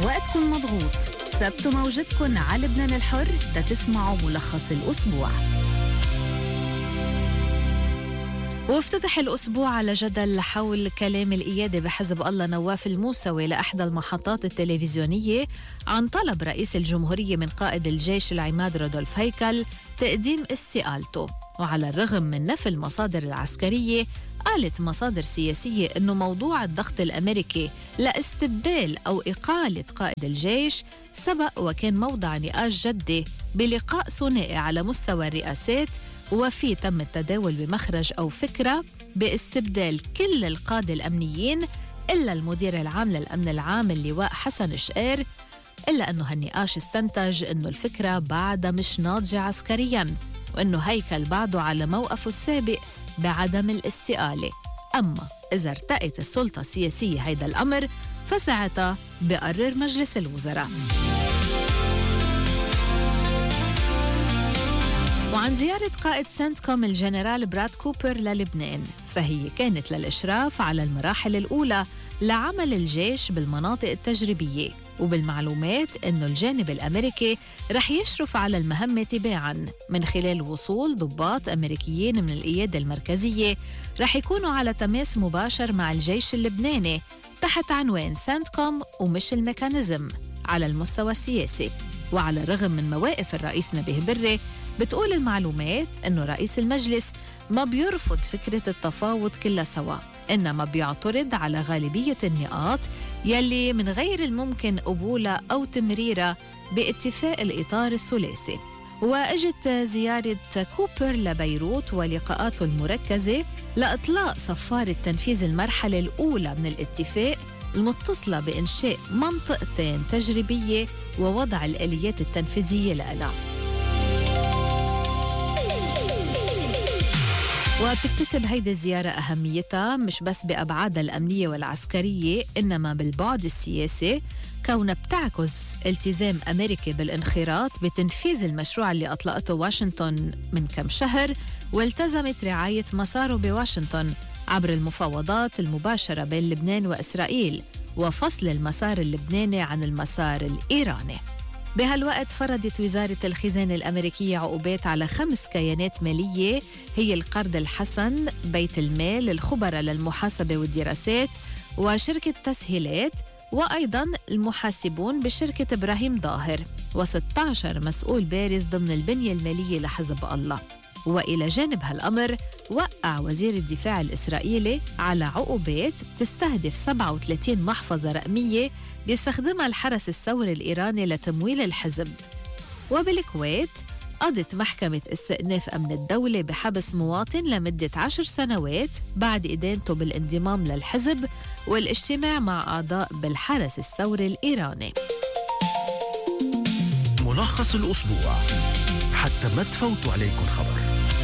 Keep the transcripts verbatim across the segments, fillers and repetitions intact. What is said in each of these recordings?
وقتكن مضغوط سبتوا موجتكن على لبنان الحر تتسمعوا ملخص الأسبوع. وافتتح الأسبوع على جدل حول كلام القيادة بحزب الله نواف الموسوي لأحدى المحطات التلفزيونية عن طلب رئيس الجمهورية من قائد الجيش العماد رودولف هيكل تقديم استقالته. وعلى الرغم من نفي المصادر العسكرية، قالت مصادر سياسية أنه موضوع الضغط الأمريكي لاستبدال أو إقالة قائد الجيش سبق وكان موضع نقاش جدي بلقاء ثنائي على مستوى الرئاسات، وفي تم التداول بمخرج أو فكرة باستبدال كل القادة الأمنيين إلا المدير العام للأمن العام اللواء حسن شقير، إلا أنه هالنقاش استنتج أنه الفكرة بعدها مش ناضجة عسكرياً، وأنه هيكل بعده على موقفه السابق بعدم الاستقالة. أما إذا ارتأت السلطة السياسية هيدا الأمر فساعتها بقرر مجلس الوزراء. وعن زيارة قائد سنتكوم الجنرال براد كوبر للبنان، فهي كانت للإشراف على المراحل الأولى لعمل الجيش بالمناطق التجريبية، وبالمعلومات أنه الجانب الأمريكي رح يشرف على المهمة تباعاً من خلال وصول ضباط أمريكيين من القيادة المركزية رح يكونوا على تماس مباشر مع الجيش اللبناني تحت عنوان سنتكوم ومش الميكانيزم على المستوى السياسي. وعلى الرغم من مواقف الرئيس نبيه بري، بتقول المعلومات أنه رئيس المجلس ما بيرفض فكرة التفاوض كلها سوا، إنما بيعترض على غالبية النقاط يلي من غير الممكن قبولها أو تمريرها باتفاق الإطار الثلاثي. وأجت زيارة كوبر لبيروت ولقاءاته المركزة لإطلاق صفارة تنفيذ المرحلة الأولى من الاتفاق المتصلة بإنشاء منطقتين تجريبية ووضع الآليات التنفيذية لها. وبتكتسب هيدي الزيارة أهميتها مش بس بأبعادها الأمنية والعسكرية، إنما بالبعد السياسي، كونها بتعكس التزام أمريكي بالانخراط بتنفيذ المشروع اللي أطلقته واشنطن من كم شهر، والتزمت رعاية مساره بواشنطن عبر المفاوضات المباشرة بين لبنان وإسرائيل وفصل المسار اللبناني عن المسار الإيراني. بهالوقت فرضت وزارة الخزانة الأمريكية عقوبات على خمس كيانات مالية هي القرض الحسن، بيت المال، الخبراء للمحاسبة والدراسات، وشركة تسهيلات، وأيضاً المحاسبون بشركة إبراهيم ظاهر، وستة عشر مسؤول بارز ضمن البنية المالية لحزب الله. وإلى جانب هالأمر، وقع وزير الدفاع الإسرائيلي على عقوبات تستهدف سبعة وثلاثين محفظة رقمية بيستخدمها الحرس الثوري الإيراني لتمويل الحزب. وبالكويت قضت محكمة استئناف أمن الدولة بحبس مواطن لمدة عشر سنوات بعد إدانته بالانضمام للحزب والاجتماع مع أعضاء بالحرس الثوري الإيراني. ملخص الأسبوع حتى ما تفوتوا عليكم خبر.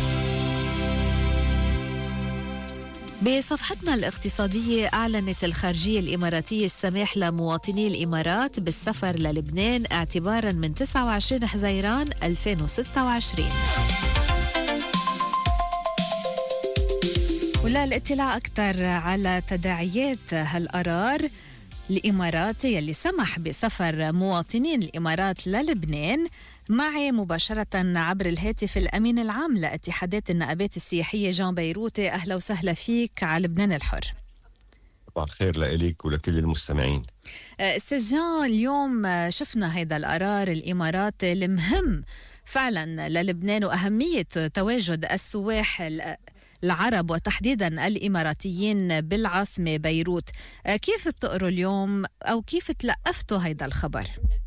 بصفحتنا الاقتصادية، أعلنت الخارجية الإماراتية السماح لمواطني الإمارات بالسفر للبنان اعتباراً من تسعة وعشرين حزيران ألفين وستة وعشرين. وللاطلاع أكثر على تداعيات هالقرار الإماراتي يلي سمح بسفر مواطنين الإمارات للبنان، معي مباشرة عبر الهاتف الأمين العام لاتحادات النقابات السياحية جان بيروتي. أهلا وسهلا فيك على لبنان الحر. صباح الخير لإليك ولكل المستمعين. أستاذ جان، اليوم شفنا هيدا القرار الإماراتي المهم فعلا للبنان وأهمية تواجد السواح العرب وتحديدا الإماراتيين بالعاصمة بيروت. كيف بتقروا اليوم أو كيف تلقفتوا هيدا الخبر؟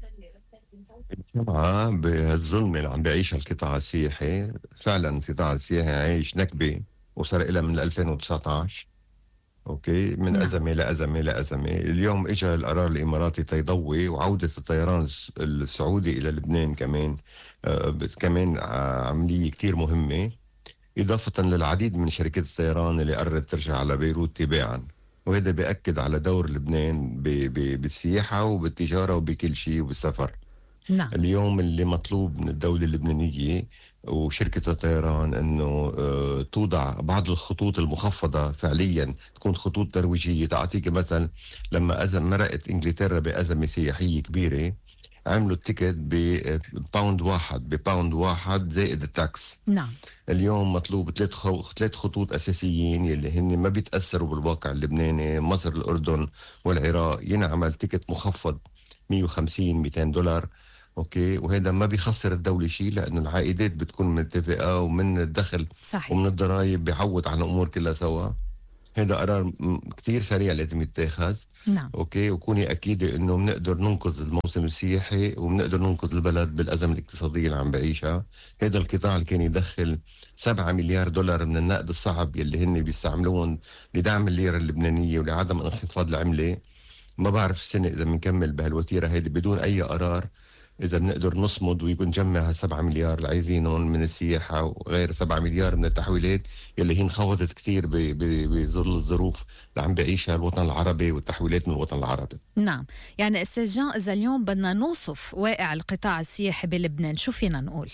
الجمعة بهالظلم اللي عم بيعيشها القطاع السياحي، فعلا القطاع السياحي عايش نكبة وصار إلى من ألفين وتسعة عشر، أوكي، من نعم. أزمة لأزمة لأزمة. اليوم إجا القرار الإماراتي تيضوي وعودة الطيران السعودي إلى لبنان كمان آه كمان عملية كتير مهمة، إضافة للعديد من شركات الطيران اللي قررت ترجع على بيروت تباعا. وهذا بيأكد على دور لبنان بالسياحة وبالتجارة وبكل شيء وبالسفر. نعم. اليوم اللي مطلوب من الدولة اللبنانية وشركة الطيران أنه توضع بعض الخطوط المخفضة فعليا تكون خطوط ترويجية. تعطيك مثل، لما أزم مرقت إنجلترا بأزمة سياحية كبيرة، عملوا التيكت بباوند واحد بباوند واحد زائد التاكس. نعم. اليوم مطلوب ثلاث خو... ثلاث خطوط أساسيين يلي هن ما بيتأثروا بالواقع اللبناني، مصر، الأردن، والعراق، ينعمل تيكت مخفض مية وخمسين مئتين دولار. اوكي، وهذا ما بيخسر الدولة شيء، لأنه العائدات بتكون متفقة، ومن الدخل صحيح. ومن الضرائب بيعوض على الأمور كلها سوا. هذا قرار كتير سريع لازم يتاخذ. نعم. اوكي، وكوني أكيدة إنه بنقدر ننقذ الموسم السياحي وبنقدر ننقذ البلد بالأزمة الاقتصادية اللي عم بعيشها. هذا القطاع اللي كان يدخل سبعة مليار دولار من النقد الصعب يلي هن بيستعملون لدعم الليرة اللبنانية ولعدم انخفاض العملة. ما بعرف السنة إذا بنكمل بهالوتيرة هيدي بدون أي قرار، إذا بنقدر نصمد ويكون نجمع هالسبعة مليار اللي عايزينهم من السياحة، وغير سبعة مليار من التحويلات يلي هي انخفضت كتير بظل الظروف اللي عم بعيشها الوطن العربي والتحويلات من الوطن العربي. نعم. يعني أستاذ جان، إذا اليوم بدنا نوصف واقع القطاع السياحي بلبنان، شو فينا نقول؟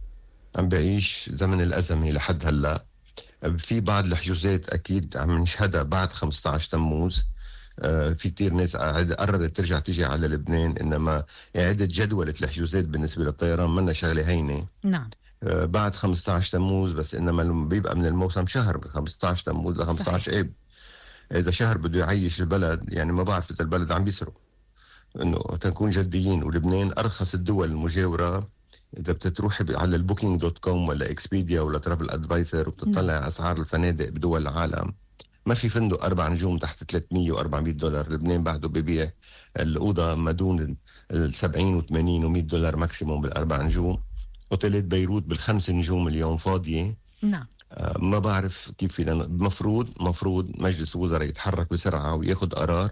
عم بعيش زمن الأزمة لحد هلأ. في بعض الحجوزات أكيد عم نشهدها بعد خمسة عشر تموز. آه في كتير ناس قررت ترجع تيجي على لبنان، إنما إعادة جدولة الحجوزات بالنسبة للطيران منا شغلة هينة. نعم. آه بعد خمسة عشر تموز، بس إنما بيبقى من الموسم شهر من خمسة عشر تموز ل خمسة عشر آب. إذا شهر بده يعيش البلد، يعني ما بعرف إذا البلد عم بيسرق، إنه تنكون جديين. ولبنان أرخص الدول المجاورة. إذا بتروح على البوكينج دوت كوم ولا إكسبيديا ولا ترافل أدفايزر وبتطلع على أسعار الفنادق بدول العالم، ما في فندق أربع نجوم تحت ثلاثمية وأربعمية دولار. لبنان بعده ببيع الأوضة ما دون السبعين وثمانين ومية دولار ماكسيموم بالأربع نجوم. أوتيلات بيروت بالخمس نجوم اليوم فاضية. نعم. آه ما بعرف كيف فينا. مفروض مفروض مجلس الوزراء يتحرك بسرعة وياخد قرار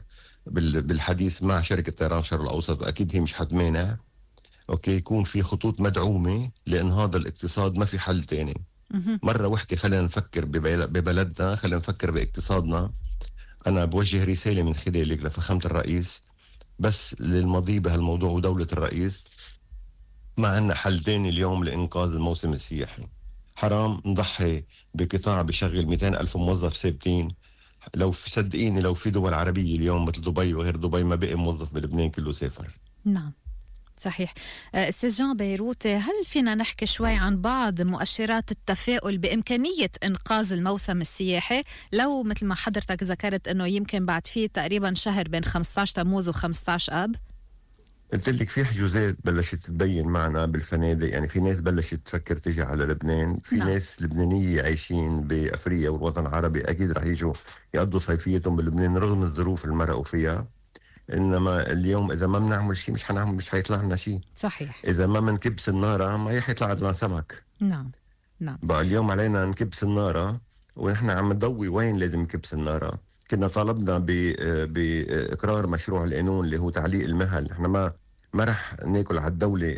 بالحديث مع شركة طيران الشرق الأوسط، وأكيد هي مش حتمانع. أوكي، يكون في خطوط مدعومة لإنهاض الاقتصاد، ما في حل تاني. مرة وحدة خلينا نفكر ببلدنا، خلينا نفكر باقتصادنا. أنا بوجه رسالة من خلالك لفخامة الرئيس بس للمضي بهالموضوع ودولة الرئيس. ما عنا حل تاني اليوم لإنقاذ الموسم السياحي. حرام نضحي بقطاع بشغل مئتين ألف موظف ثابتين. لو في، صدقيني، لو في دول عربية اليوم مثل دبي وغير دبي ما بقي موظف بلبنان كله سافر. نعم صحيح. أستاذ جان بيروت، هل فينا نحكي شوي عن بعض مؤشرات التفاؤل بإمكانية إنقاذ الموسم السياحي، لو مثل ما حضرتك ذكرت أنه يمكن بعد فيه تقريبا شهر بين خمسة عشر تموز و خمسة عشر آب؟ قلت لك في حجوزات بلشت تتبين معنا بالفنادق. يعني في ناس بلشت تفكر تيجي على لبنان. في نعم. ناس لبنانية عايشين بأفريقيا والوطن العربي أكيد رح يجوا يقضوا صيفيتهم بلبنان رغم الظروف اللي مرقوا فيها. إنما اليوم إذا ما بنعمل شيء مش حنعمل، مش حيطلع لنا شيء. صحيح. إذا ما بنكب سنارة ما هي حيطلع لنا سمك. نعم نعم. بقى اليوم علينا نكب سنارة، ونحن عم نضوي وين لازم نكب سنارة. كنا طالبنا بإقرار مشروع القانون اللي هو تعليق المهل. احنا ما ما رح ناكل على الدولة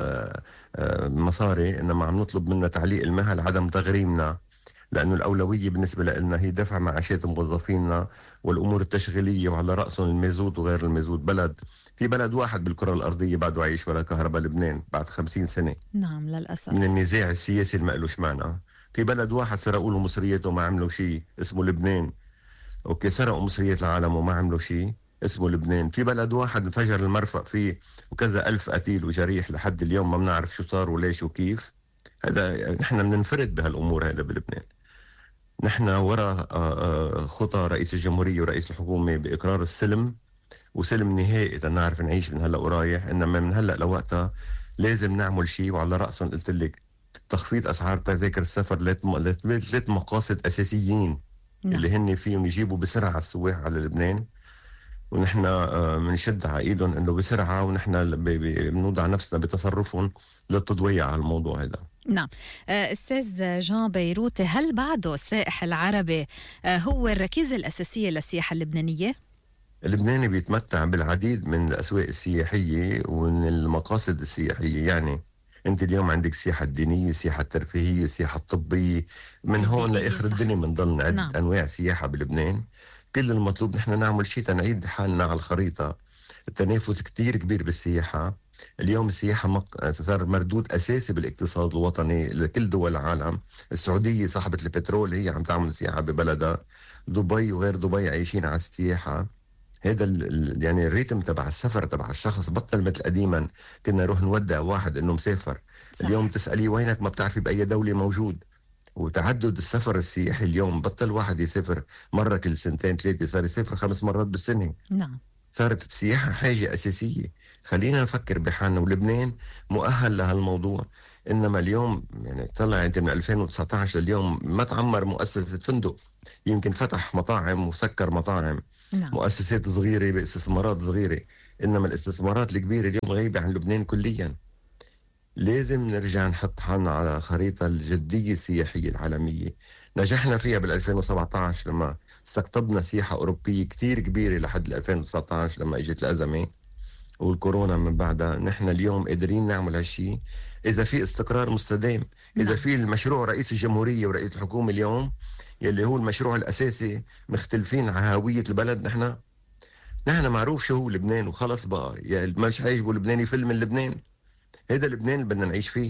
مصاري، إنما عم نطلب منا تعليق المهل، عدم تغريمنا، لأنه الأولوية بالنسبة لنا هي دفع معاشات موظفينا والأمور التشغيلية، وعلى رأسهم المازوت وغير المازوت. بلد في بلد واحد بالكرة الأرضية بعده عايش ولا كهرباء، لبنان، بعد خمسين سنة. نعم للأسف. من النزاع السياسي اللي ما قالوش معنا. في بلد واحد سرقوا له مصرياته وما عملوا شيء، اسمه لبنان. أوكي، سرقوا مصريات العالم وما عملوا شيء، اسمه لبنان. في بلد واحد انفجر المرفق فيه وكذا ألف قتيل وجريح لحد اليوم ما بنعرف شو صار وليش وكيف. هذا نحن بننفرد بهالأمور هذا بلبنان. نحن وراء خطى رئيس الجمهورية ورئيس الحكومة بإقرار السلم، وسلم نهائي تنعرف نعيش من هلأ ورايح. إنما من هلأ لوقتها لازم نعمل شيء، وعلى رأسهم قلت لك تخفيض أسعار تذاكر السفر لثلاث مقاصد أساسيين. نعم. اللي هن فيهم يجيبوا بسرعة السواح على لبنان، ونحن بنشد على ايدهم انه بسرعه، ونحن بنوضع نفسنا بتصرفهم للتضويع على الموضوع هذا. نعم. أستاذ جان بيروت، هل بعده السائح العربي هو الركيزة الأساسية للسياحة اللبنانية؟ اللبناني بيتمتع بالعديد من الأسواق السياحية ومن المقاصد السياحية. يعني أنت اليوم عندك السياحة الدينية، السياحة الترفيهية، السياحة الطبية، من هون لآخر الدنيا من ضل عدة نعم. أنواع سياحة بلبنان. كل المطلوب نحن نعمل شيء تنعيد حالنا على الخريطة. التنافس كتير كبير بالسياحة، اليوم السياحة مق... صار مردود أساسي بالاقتصاد الوطني لكل دول العالم. السعودية صاحبة البترول هي عم تعمل سياحة ببلدها، دبي وغير دبي عايشين على السياحة. هذا ال... يعني الريتم تبع السفر تبع الشخص بطل مثل قديما كنا نروح نودع واحد انه مسافر. صح. اليوم تسأليه وينك ما بتعرفي بأي دولة موجود. وتعدد السفر السياحي اليوم بطل واحد يسافر مرة كل سنتين ثلاثة، صار يسافر خمس مرات بالسنة. نعم. صارت السياحة حاجة أساسية. خلينا نفكر بحالنا، ولبنان مؤهل لهالموضوع. إنما اليوم يعني طلع أنت من ألفين وتسعة عشر لليوم ما تعمر مؤسسة فندق، يمكن فتح مطاعم وسكر مطاعم. نعم. مؤسسات صغيرة باستثمارات صغيرة، إنما الاستثمارات الكبيرة اليوم غايبة عن لبنان كليا. لازم نرجع نحط حالنا على خريطة الجدية السياحية العالمية. نجحنا فيها بال ألفين وسبعة عشر لما استقطبنا سياحة أوروبية كتير كبيرة لحد ألفين وتسعة عشر لما اجت الأزمة والكورونا من بعدها. نحن اليوم قادرين نعمل هالشي إذا في استقرار مستدام. إذا نعم. في المشروع رئيس الجمهورية ورئيس الحكومة اليوم يلي هو المشروع الأساسي مختلفين على هوية البلد. نحن نحن معروف شو هو لبنان وخلص بقى. يا مش عايجبوا لبنان يفل من لبنان. هذا لبنان اللي بدنا نعيش فيه.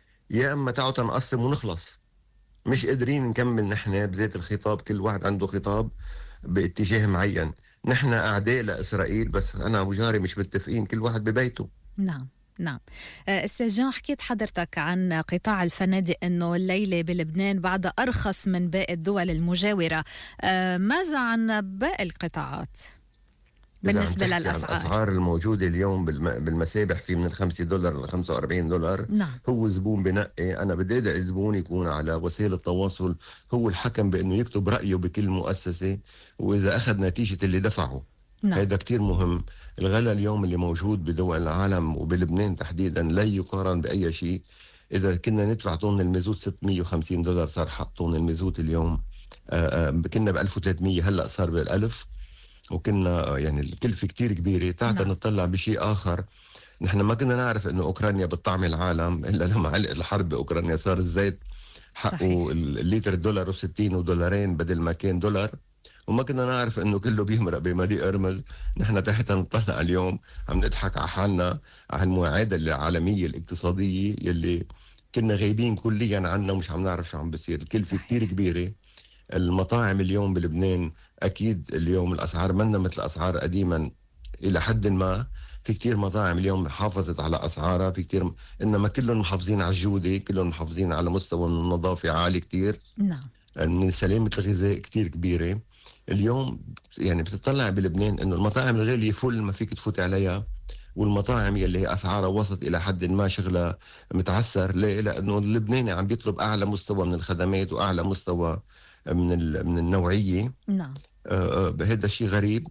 يا أما تعالوا تنقسم ونخلص. مش قادرين نكمل نحن بذات الخطاب، كل واحد عنده خطاب باتجاه معين. نحن أعداء لإسرائيل بس أنا وجاري مش متفقين، كل واحد ببيته. نعم نعم. أستاذ جان، حكيت حضرتك عن قطاع الفنادق أنه الليلة بلبنان بعد أرخص من باقي الدول المجاورة. ماذا عن باقي القطاعات بالنسبة للأسعار؟ الأسعار الموجودة اليوم بالمسابح في من الخمسة دولار لخمسة وأربعين دولار. نعم. هو زبون بنقي. أنا بدي أدعي الزبون يكون على وسائل التواصل هو الحكم بأنه يكتب رأيه بكل مؤسسة، وإذا أخذ نتيجة اللي دفعه. نعم. هذا كتير مهم. الغلاء اليوم اللي موجود بدول العالم وبلبنان تحديدا لا يقارن بأي شيء. إذا كنا ندفع طن المازوت ستمية وخمسين دولار صار حق طن المازوت اليوم. آآ آآ كنا ب ألف وثلاثمية هلأ صار بالألف. وكنا يعني الكلفة كتير كبيرة. تعال نطلع بشيء آخر. نحن ما كنا نعرف إنه أوكرانيا بتطعم العالم إلا لما علقت الحرب بأوكرانيا. صار الزيت حقه الليتر دولار وستين ودولارين بدل ما كان دولار. وما كنا نعرف إنه كله بيمرق بمضيق أرمز. نحن تحت نطلع اليوم عم نضحك على حالنا على المعادلة العالمية الاقتصادية يلي كنا غايبين كليا عنها ومش عم نعرف شو عم بصير. الكلفة كتير كبيرة. المطاعم اليوم بلبنان أكيد اليوم الأسعار منا مثل أسعار قديما إلى حد ما. في كتير مطاعم اليوم حافظت على أسعارها، في كتير، إنما كلهم محافظين على الجودة، كلهم محافظين على مستوى النظافة عالي كتير. نعم. من سلامة الغذاء كتير كبيرة. اليوم يعني بتطلع بلبنان إنه المطاعم الغالية فل ما فيك تفوت عليها، والمطاعم يلي هي أسعارها وسط إلى حد ما شغلة متعسر. ليه؟ لأنه اللبناني عم بيطلب أعلى مستوى من الخدمات وأعلى مستوى من من النوعية. نعم. آه هذا شيء غريب.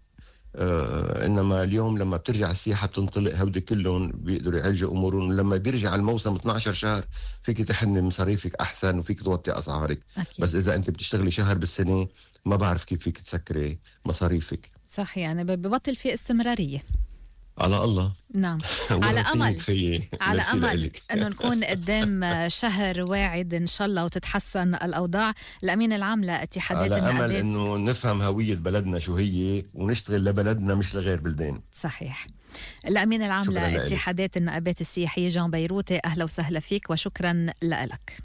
آه إنما اليوم لما بترجع السياحة بتنطلق هودي كلهم بيقدروا يعالجوا أمورهم. لما بيرجع الموسم اثنا عشر شهر فيك تحني مصاريفك أحسن وفيك توطي أسعارك. أكيد. بس إذا أنت بتشتغلي شهر بالسنة ما بعرف كيف فيك تسكري مصاريفك. صح، يعني ببطل في استمرارية. على الله. نعم. على أمل على أمل أنه نكون قدام شهر واعد إن شاء الله وتتحسن الأوضاع. الأمين العام لاتحادات النقابات، على النقابات، أمل أنه نفهم هوية بلدنا شو هي ونشتغل لبلدنا مش لغير بلدان. صحيح. الأمين العام لاتحادات النقابات السياحية جان بيروتي، أهلا وسهلا فيك وشكرا لك.